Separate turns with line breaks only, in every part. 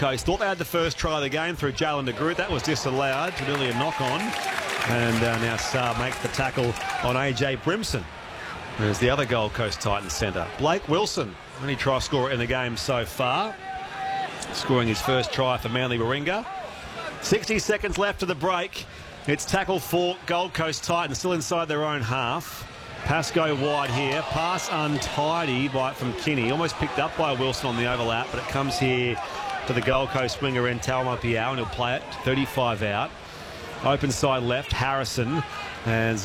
Coast thought they had the first try of the game through Jalen de Groot. That was disallowed, nearly a knock-on. And now Saab makes the tackle on AJ Brimson. There's the other Gold Coast Titans centre. Blake Wilson, only try scorer in the game so far, scoring his first try for Manly Warringah. 60 seconds left of the break. It's tackle for Gold Coast Titans, still inside their own half. Pascoe wide here. Pass untidy from Kinney. Almost picked up by Wilson on the overlap, but it comes here to the Gold Coast winger in Talma Piao, and he'll play it 35 out. Open side left, Harrison. As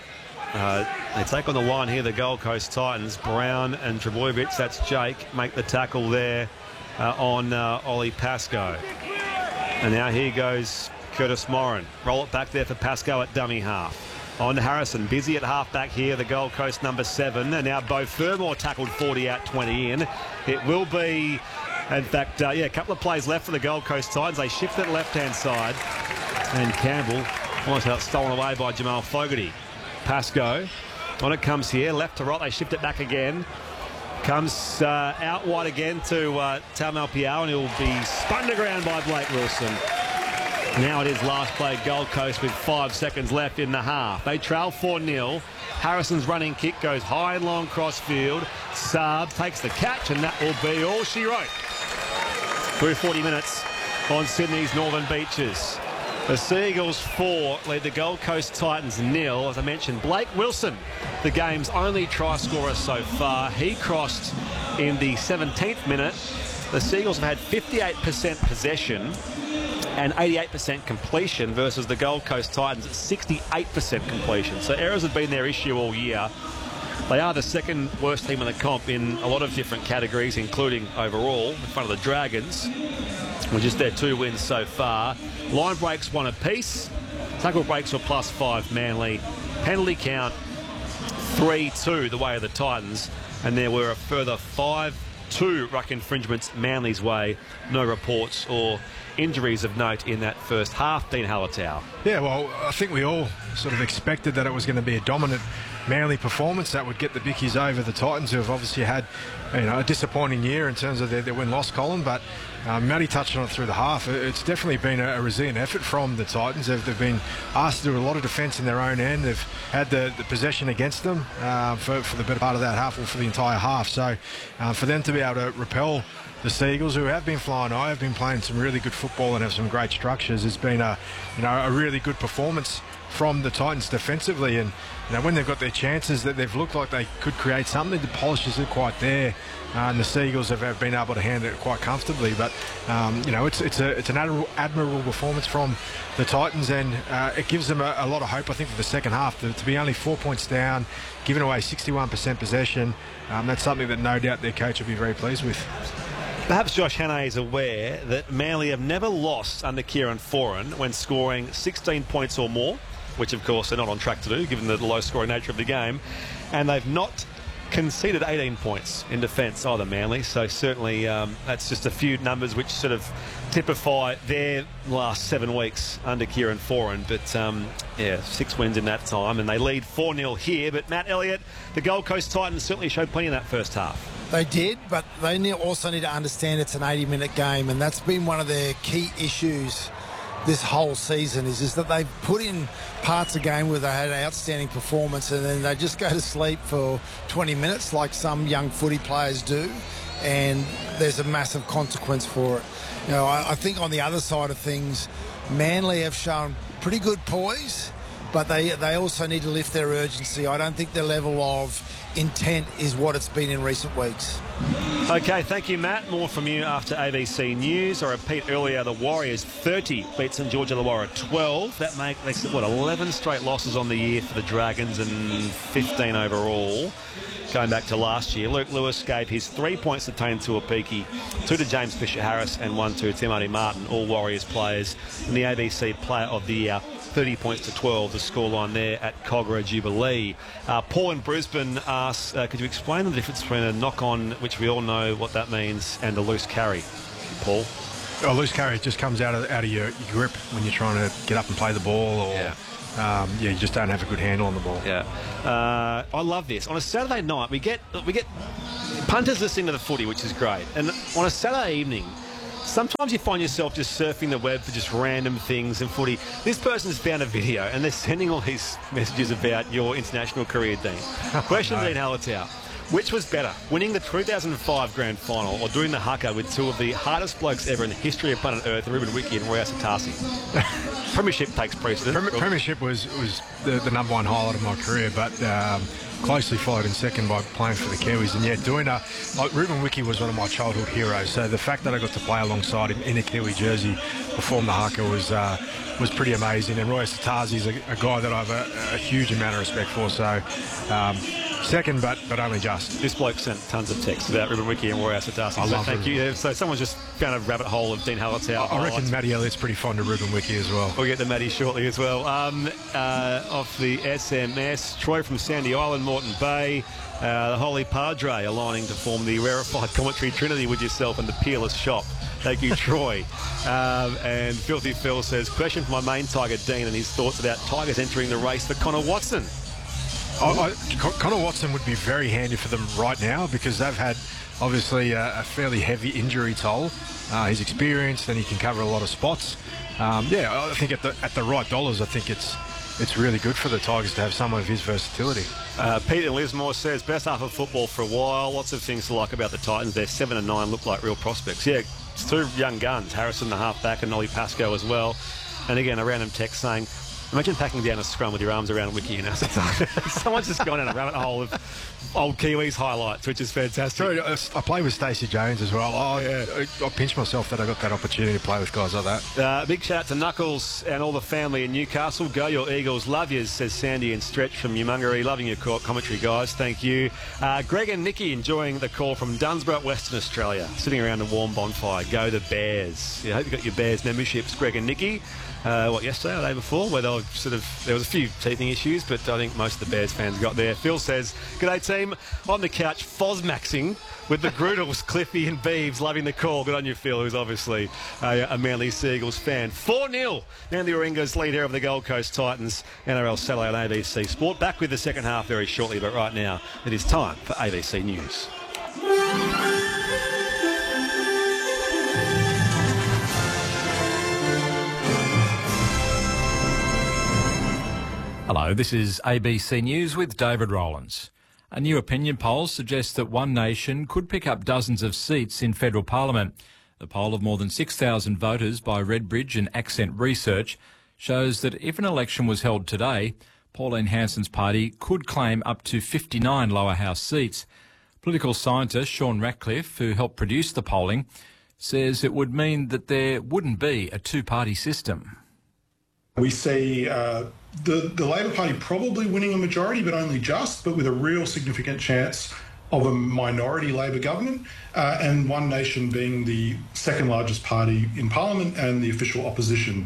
they take on the line here, the Gold Coast Titans. Brown and Trebojevic, that's Jake, make the tackle there on Ollie Pascoe. And now here goes Curtis Moran. Roll it back there for Pascoe at dummy half. On to Harrison, busy at half-back here, the Gold Coast number 7. And now Beau Fermor tackled 40 out, 20 in. It will be, in fact, a couple of plays left for the Gold Coast Titans. They shift it left-hand side. And Campbell almost got stolen away by Jamal Fogarty. Pascoe, on it comes here, left to right, they shift it back again. Comes out wide again to Tamal Piao, and he'll be spun to ground by Blake Wilson. Now it is last play Gold Coast with 5 seconds left in the half. They trail 4-0. Harrison's running kick goes high and long cross field. Saab takes the catch, and that will be all she wrote. Through 40 minutes on Sydney's Northern Beaches. The Seagulls 4 lead the Gold Coast Titans 0. As I mentioned, Blake Wilson, the game's only try scorer so far. He crossed in the 17th minute. The Seagulls have had 58% possession and 88% completion versus the Gold Coast Titans at 68% completion. So errors have been their issue all year. They are the second worst team in the comp in a lot of different categories, including overall, in front of the Dragons, with just their 2 wins so far. Line breaks 1 apiece. Tackle breaks were +5 Manly. Penalty count 3-2 the way of the Titans. And there were a further 5-2 ruck infringements Manly's way. No reports or injuries of note in that first half. Dean Hallertau.
Yeah, well, I think we all sort of expected that it was going to be a dominant Manly performance that would get the Bickies over the Titans, who have obviously had a disappointing year in terms of their win-loss column. But Matty touched on it through the half. It's definitely been a resilient effort from the Titans. They've been asked to do a lot of defence in their own end. They've had the possession against them for the better part of that half, or for the entire half. So for them to be able to repel the Seagulls, who have been flying high, have been playing some really good football and have some great structures, it's been a really good performance from the Titans defensively. And when they've got their chances, that they've looked like they could create something, the polish isn't quite there, and the Seagulls have been able to handle it quite comfortably. But it's an admirable performance from the Titans, and it gives them a lot of hope, I think, for the second half. To be only 4 points down, giving away 61% possession, that's something that no doubt their coach will be very pleased with.
Perhaps Josh Hannay is aware that Manly have never lost under Kieran Foran when scoring 16 points or more, which of course they're not on track to do given the low-scoring nature of the game, and they've not conceded 18 points in defence either, Manly. So certainly that's just a few numbers which sort of typify their last 7 weeks under Kieran Foran. But 6 wins in that time, and they lead 4-0 here. But Matt Elliott, the Gold Coast Titans certainly showed plenty in that first half.
They did, but they also need to understand it's an 80-minute game, and that's been one of their key issues this whole season is that they've put in parts of the game where they had an outstanding performance, and then they just go to sleep for 20 minutes like some young footy players do, and there's a massive consequence for it. I think on the other side of things, Manly have shown pretty good poise, but they also need to lift their urgency. I don't think their level of intent is what it's been in recent weeks.
Okay, thank you, Matt. More from you after ABC News. I repeat earlier, the Warriors 30 beat St George Illawarra 12. That makes it 11 straight losses on the year for the Dragons and 15 overall. Going back to last year, Luke Lewis gave his 3 points to Tane Tuapiki, 2 to James Fisher-Harris and 1 to Timothy Martin, all Warriors players in the ABC Player of the Year. 30 points to 12, the scoreline there at Cogra Jubilee. Paul in Brisbane asks, could you explain the difference between a knock-on, which we all know what that means, and a loose carry? Paul?
A loose carry just comes out of your grip when you're trying to get up and play the ball, or you just don't have a good handle on the ball.
Yeah, I love this. On a Saturday night, we get punters listening to the footy, which is great. And on a Saturday evening, Sometimes you find yourself just surfing the web for just random things in footy. This person's found a video and they're sending all these messages about your international career, Dean. Question, Dean Hallertau. Which was better, winning the 2005 Grand Final or doing the haka with two of the hardest blokes ever in the history of planet Earth, Ruben Wiki and Roy Asotasi? Premiership takes precedent.
Premiership was the number one highlight of my career, but closely followed in second by playing for the Kiwis. And yet doing like Ruben Wiki was one of my childhood heroes. So the fact that I got to play alongside him in a Kiwi jersey, perform the haka was pretty amazing. And Roy Asotasi is a guy that I have a huge amount of respect for. So second, but only just.
This bloke sent tons of texts about Ruben Wiki and Roy Asotasi. So thank you. Yeah, so someone's just found a rabbit hole of Dean Hallertau.
I reckon Matty Elliott's pretty fond of Ruben Wiki as well.
We'll get to Matty shortly as well. Off the SMS, Troy from Sandy Island, Moreton Bay. The Holy Padre aligning to form the rarefied commentary trinity with yourself and the Peerless Shop. Thank you, Troy. And Filthy Phil says, question for my main Tiger, Dean, and his thoughts about Tigers entering the race for Connor Watson.
Connor Watson would be very handy for them right now because they've had obviously a fairly heavy injury toll. He's experienced and he can cover a lot of spots. I think at the right dollars, I think it's really good for the Tigers to have some of his versatility.
Peter Lismore says, best half of football for a while. Lots of things to like about the Titans. They're 7 and 9, look like real prospects. Yeah, it's two young guns, Harrison the halfback and Ollie Pascoe as well. And again, a random text saying, imagine packing down a scrum with your arms around Wiki, you know. Someone's just gone down a rabbit hole of old Kiwis highlights, which is fantastic.
Sorry, I play with Stacey Jones as well. I pinch myself that I got that opportunity to play with guys like that.
Big shout out to Knuckles and all the family in Newcastle. Go your Eagles, love yous, says Sandy and Stretch from Umungary. Loving your commentary, guys. Thank you. Greg and Nikki enjoying the call from Dunsborough, Western Australia. Sitting around a warm bonfire. Go the Bears. I hope you got your Bears memberships, Greg and Nikki. Yesterday or the day before, where there was a few teething issues, but I think most of the Bears fans got there. Phil says, g'day team, on the couch, Fosmaxing with the Groodles, Cliffy and Beeves, loving the call. Good on you, Phil, who's obviously a Manly Seagulls fan. 4-0, Manly Warringahs lead here of the Gold Coast Titans, NRL Satellite on ABC Sport. Back with the second half very shortly, but right now it is time for ABC News.
Hello, this is ABC News with David Rowlands. A new opinion poll suggests that One Nation could pick up dozens of seats in federal parliament. The poll of more than 6,000 voters by Redbridge and Accent Research shows that if an election was held today, Pauline Hanson's party could claim up to 59 lower house seats. Political scientist Sean Ratcliffe, who helped produce the polling, says it would mean that there wouldn't be a two-party system.
We see the Labor Party probably winning a majority, but only just, but with a real significant chance of a minority Labor government, and One Nation being the second largest party in Parliament and the official opposition.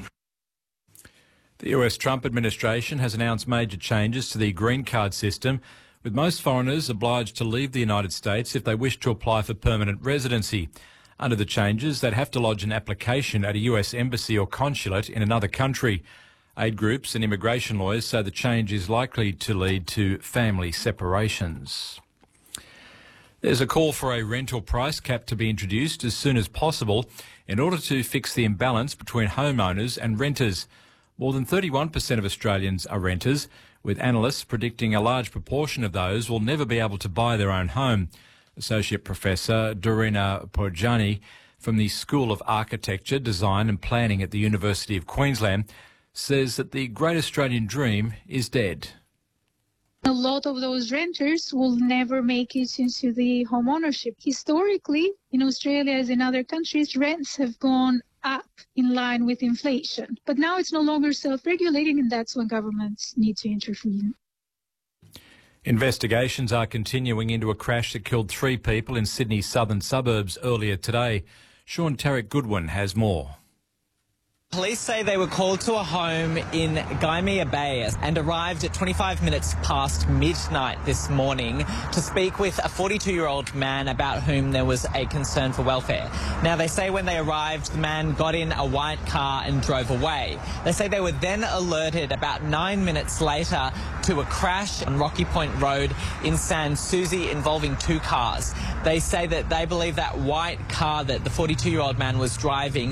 The US Trump administration has announced major changes to the green card system, with most foreigners obliged to leave the United States if they wish to apply for permanent residency. Under the changes, they'd have to lodge an application at a US embassy or consulate in another country. Aid groups and immigration lawyers say the change is likely to lead to family separations. There's a call for a rental price cap to be introduced as soon as possible in order to fix the imbalance between homeowners and renters. More than 31% of Australians are renters, with analysts predicting a large proportion of those will never be able to buy their own home. Associate Professor Dorina Porjani from the School of Architecture, Design and Planning at the University of Queensland says that the Great Australian Dream is dead.
A lot of those renters will never make it into the home ownership. Historically, in Australia as in other countries, rents have gone up in line with inflation. But now it's no longer self-regulating, and that's when governments need to intervene.
Investigations are continuing into a crash that killed 3 people in Sydney's southern suburbs earlier today. Sean Tarek Goodwin has more.
Police say they were called to a home in Gaimea Bay and arrived at 25 minutes past midnight this morning to speak with a 42-year-old man about whom there was a concern for welfare. Now, they say when they arrived, the man got in a white car and drove away. They say they were then alerted about 9 minutes later to a crash on Rocky Point Road in Sans Souci involving 2 cars. They say that they believe that white car that the 42-year-old man was driving